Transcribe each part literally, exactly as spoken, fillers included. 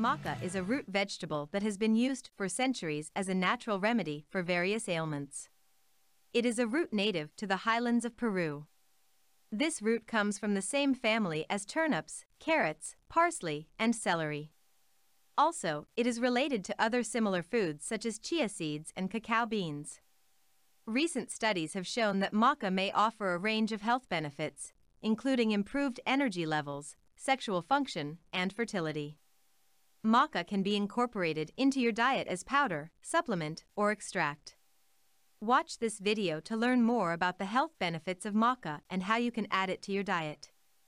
Maca is a root vegetable that has been used for centuries as a natural remedy for various ailments. It is a root native to the highlands of Peru. This root comes from the same family as turnips, carrots, parsley, and celery. Also, it is related to other similar foods such as chia seeds and cacao beans. Recent studies have shown that maca may offer a range of health benefits, including improved energy levels, sexual function, and fertility. Maca can be incorporated into your diet as powder, supplement, or extract. Watch this video to learn more about the health benefits of maca and how you can add it to your diet.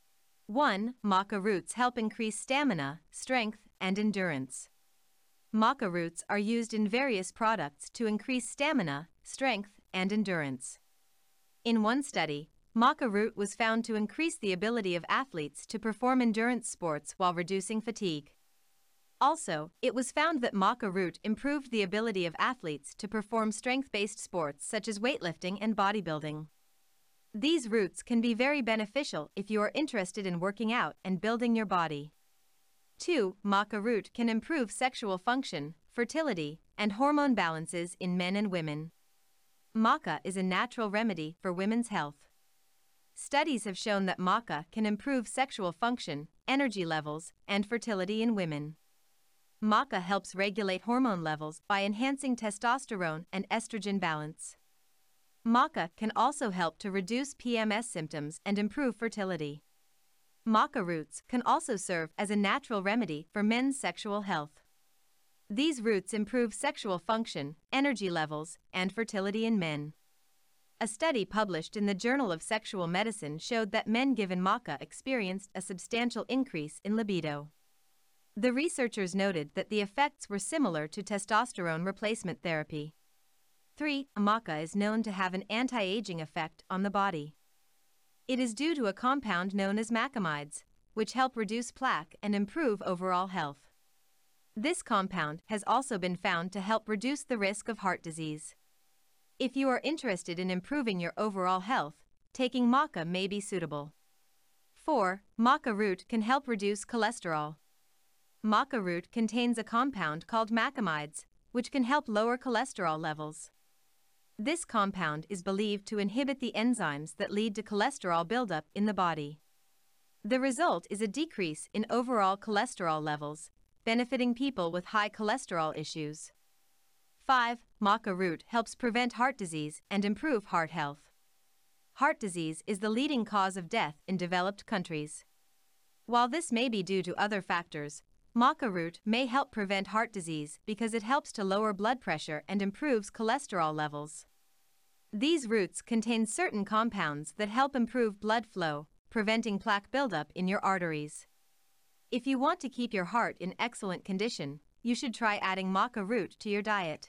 one. Maca roots help increase stamina, strength, and endurance. Maca roots are used in various products to increase stamina, strength, and endurance. In one study, maca root was found to increase the ability of athletes to perform endurance sports while reducing fatigue. Also, it was found that maca root improved the ability of athletes to perform strength-based sports such as weightlifting and bodybuilding. These roots can be very beneficial if you are interested in working out and building your body. two. Maca root can improve sexual function, fertility, and hormone balances in men and women. Maca is a natural remedy for women's health. Studies have shown that maca can improve sexual function, energy levels, and fertility in women. Maca helps regulate hormone levels by enhancing testosterone and estrogen balance. Maca can also help to reduce P M S symptoms and improve fertility. Maca roots can also serve as a natural remedy for men's sexual health. These roots improve sexual function, energy levels, and fertility in men. A study published in the Journal of Sexual Medicine showed that men given maca experienced a substantial increase in libido. The researchers noted that the effects were similar to testosterone replacement therapy. three. Maca is known to have an anti-aging effect on the body. It is due to a compound known as macamides, which help reduce plaque and improve overall health. This compound has also been found to help reduce the risk of heart disease. If you are interested in improving your overall health, taking maca may be suitable. four. Maca root can help reduce cholesterol. Maca root contains a compound called macamides, which can help lower cholesterol levels. This compound is believed to inhibit the enzymes that lead to cholesterol buildup in the body. The result is a decrease in overall cholesterol levels, benefiting people with high cholesterol issues. five. Maca root helps prevent heart disease and improve heart health. Heart disease is the leading cause of death in developed countries. While this may be due to other factors, maca root may help prevent heart disease because it helps to lower blood pressure and improves cholesterol levels. These roots contain certain compounds that help improve blood flow, preventing plaque buildup in your arteries. If you want to keep your heart in excellent condition, you should try adding maca root to your diet.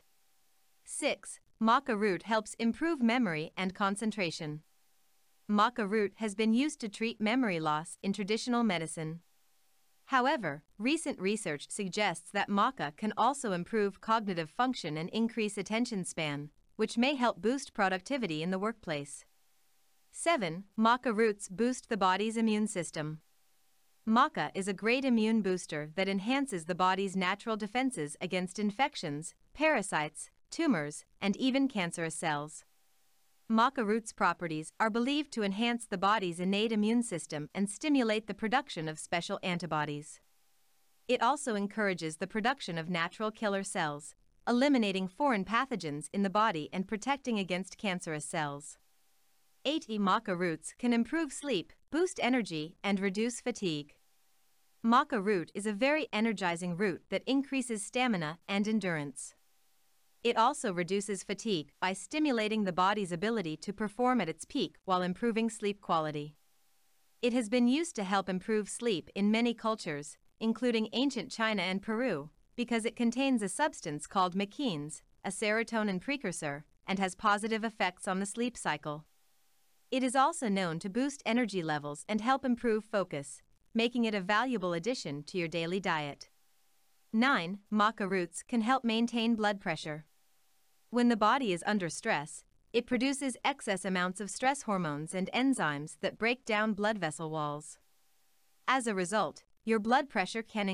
six. Maca root helps improve memory and concentration. Maca root has been used to treat memory loss in traditional medicine. However, recent research suggests that maca can also improve cognitive function and increase attention span, which may help boost productivity in the workplace. seven. Maca roots boost the body's immune system. Maca is a great immune booster that enhances the body's natural defenses against infections, parasites, tumors, and even cancerous cells. Maca root's properties are believed to enhance the body's innate immune system and stimulate the production of special antibodies. It also encourages the production of natural killer cells, eliminating foreign pathogens in the body and protecting against cancerous cells. eight. Maca roots can improve sleep, boost energy, and reduce fatigue. Maca root is a very energizing root that increases stamina and endurance. It also reduces fatigue by stimulating the body's ability to perform at its peak while improving sleep quality. It has been used to help improve sleep in many cultures, including ancient China and Peru, because it contains a substance called maquins, a serotonin precursor, and has positive effects on the sleep cycle. It is also known to boost energy levels and help improve focus, making it a valuable addition to your daily diet. nine. Maca roots can help maintain blood pressure. When the body is under stress, it produces excess amounts of stress hormones and enzymes that break down blood vessel walls. As a result, your blood pressure can